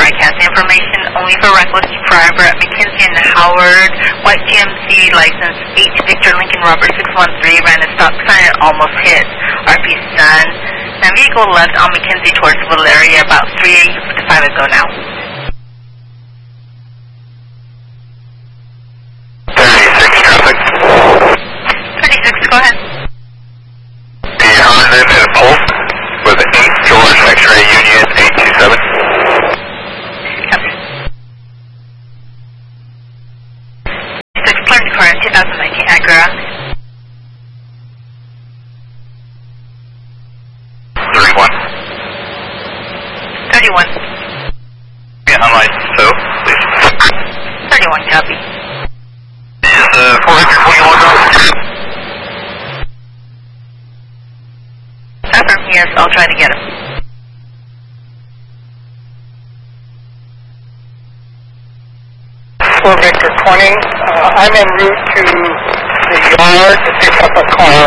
broadcast information only for reckless driver at McKenzie and Howard. White GMC license 8 Victor Lincoln Robert 613 ran a stop sign and almost hit RP Sun. Now vehicle left on McKenzie towards Little area about 3:55 ago now. 36 traffic. 36, go ahead. The Honda in a Polk with 8 George X-ray Union 827. Copy. 6 Clarence car 2019 Acura. 31. 31. Yeah, on license 2, please. 31, copy. Is 421 on? Affirm, yes, I'll try to get him. 4 Victor 20. I'm en route to the yard to pick up a car.